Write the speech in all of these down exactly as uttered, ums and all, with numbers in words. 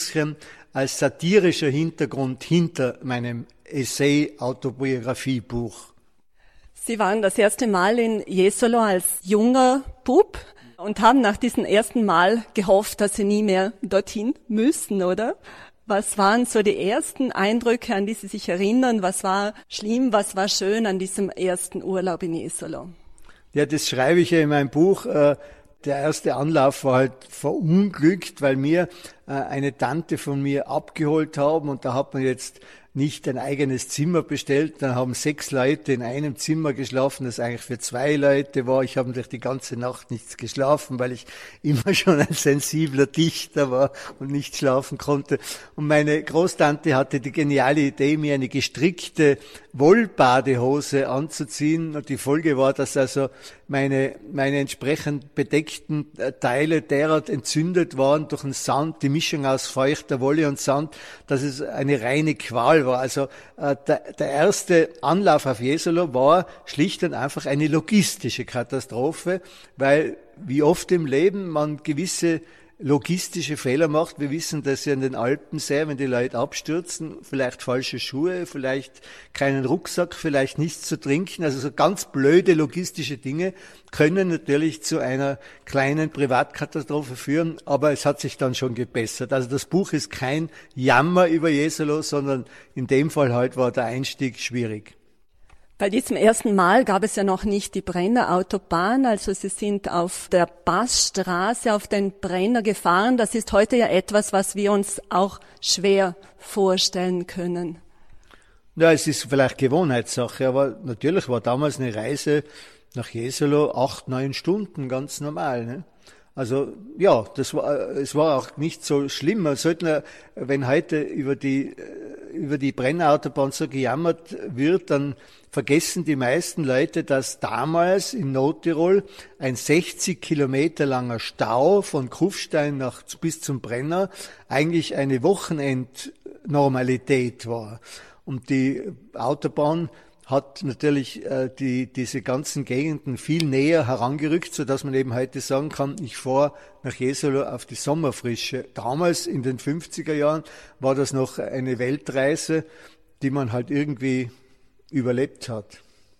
bisschen als satirischer Hintergrund hinter meinem Essay-Autobiografie-Buch. Sie waren das erste Mal in Jesolo als junger Bub und haben nach diesem ersten Mal gehofft, dass Sie nie mehr dorthin müssen, oder? Was waren so die ersten Eindrücke, an die Sie sich erinnern? Was war schlimm, was war schön an diesem ersten Urlaub in Jesolo? Ja, das schreibe ich ja in meinem Buch. Der erste Anlauf war halt verunglückt, weil mir eine Tante von mir abgeholt haben und da hat man jetzt nicht ein eigenes Zimmer bestellt. Dann haben sechs Leute in einem Zimmer geschlafen, das eigentlich für zwei Leute war. Ich habe natürlich die ganze Nacht nichts geschlafen, weil ich immer schon ein sensibler Dichter war und nicht schlafen konnte. Und meine Großtante hatte die geniale Idee, mir eine gestrickte Wollbadehose anzuziehen. Und die Folge war, dass also meine, meine entsprechend bedeckten Teile derart entzündet waren durch den Sand, die Mischung aus feuchter Wolle und Sand, dass es eine reine Qual war. Also äh, der, der erste Anlauf auf Jesolo war schlicht und einfach eine logistische Katastrophe, weil wie oft im Leben man gewisse logistische Fehler macht. Wir wissen das ja in den Alpen sehr, wenn die Leute abstürzen, vielleicht falsche Schuhe, vielleicht keinen Rucksack, vielleicht nichts zu trinken. Also so ganz blöde logistische Dinge können natürlich zu einer kleinen Privatkatastrophe führen, aber es hat sich dann schon gebessert. Also das Buch ist kein Jammer über Jesolo, sondern in dem Fall halt war der Einstieg schwierig. Bei diesem ersten Mal gab es ja noch nicht die Brennerautobahn, also Sie sind auf der Passstraße auf den Brenner gefahren. Das ist heute ja etwas, was wir uns auch schwer vorstellen können. Ja, es ist vielleicht Gewohnheitssache, aber natürlich war damals eine Reise nach Jesolo acht, neun Stunden ganz normal, ne? Also ja, das war, es war auch nicht so schlimm. Man sollte, wenn heute über die über die Brennerautobahn so gejammert wird, dann vergessen die meisten Leute, dass damals in Nordtirol ein sechzig Kilometer langer Stau von Kufstein nach bis zum Brenner eigentlich eine Wochenendnormalität war. Und die Autobahn hat natürlich äh, die, diese ganzen Gegenden viel näher herangerückt, so dass man eben heute sagen kann, ich fahre nach Jesolo auf die Sommerfrische. Damals in den fünfziger Jahren war das noch eine Weltreise, die man halt irgendwie überlebt hat.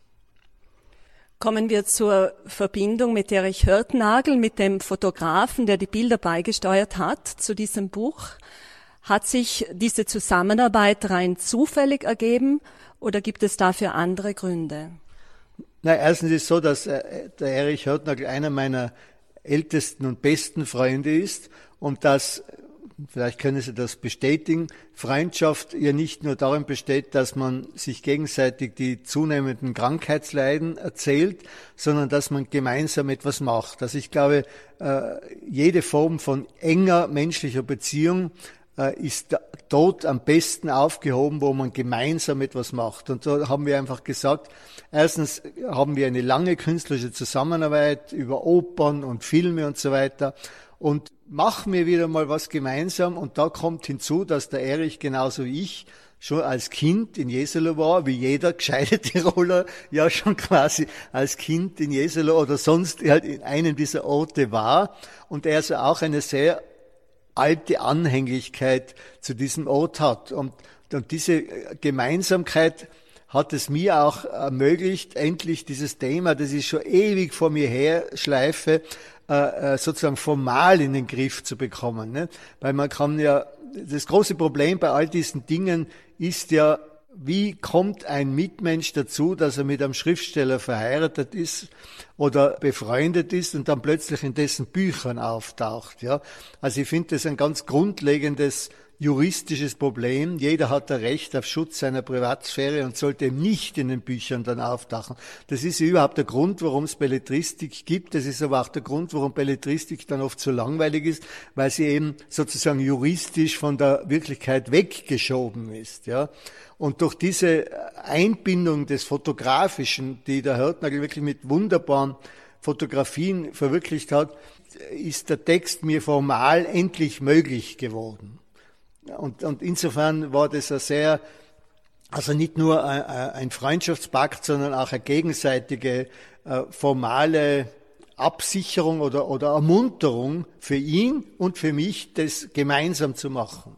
Kommen wir zur Verbindung mit Erich Hörtnagl, mit dem Fotografen, der die Bilder beigesteuert hat zu diesem Buch. Hat sich diese Zusammenarbeit rein zufällig ergeben oder gibt es dafür andere Gründe? Na, erstens ist es so, dass äh, der Erich Hörtnagl einer meiner ältesten und besten Freunde ist und dass, vielleicht können Sie das bestätigen, Freundschaft ja nicht nur darin besteht, dass man sich gegenseitig die zunehmenden Krankheitsleiden erzählt, sondern dass man gemeinsam etwas macht. Also ich glaube, äh, jede Form von enger menschlicher Beziehung ist dort am besten aufgehoben, wo man gemeinsam etwas macht. Und so haben wir einfach gesagt, erstens haben wir eine lange künstlerische Zusammenarbeit über Opern und Filme und so weiter und machen wir wieder mal was gemeinsam. Und da kommt hinzu, dass der Erich genauso wie ich schon als Kind in Jesolo war, wie jeder gescheite Tiroler ja schon quasi als Kind in Jesolo oder sonst halt in einem dieser Orte war. Und er also auch eine sehr alte Anhänglichkeit zu diesem Ort hat. Und, und diese Gemeinsamkeit hat es mir auch ermöglicht, endlich dieses Thema, das ich schon ewig vor mir her schleife, äh, sozusagen formal in den Griff zu bekommen. Ne? Weil man kann ja, das große Problem bei all diesen Dingen ist ja, wie kommt ein Mitmensch dazu, dass er mit einem Schriftsteller verheiratet ist oder befreundet ist und dann plötzlich in dessen Büchern auftaucht? Ja, also ich finde das ein ganz grundlegendes juristisches Problem. Jeder hat ein Recht auf Schutz seiner Privatsphäre und sollte eben nicht in den Büchern dann auftauchen. Das ist überhaupt der Grund, warum es Belletristik gibt. Das ist aber auch der Grund, warum Belletristik dann oft so langweilig ist, weil sie eben sozusagen juristisch von der Wirklichkeit weggeschoben ist. Ja. Und durch diese Einbindung des Fotografischen, die der Hörtnagl wirklich mit wunderbaren Fotografien verwirklicht hat, ist der Text mir formal endlich möglich geworden. Und, und insofern war das ein sehr, also nicht nur ein, ein Freundschaftspakt, sondern auch eine gegenseitige äh, formale Absicherung oder, oder Ermunterung für ihn und für mich, das gemeinsam zu machen.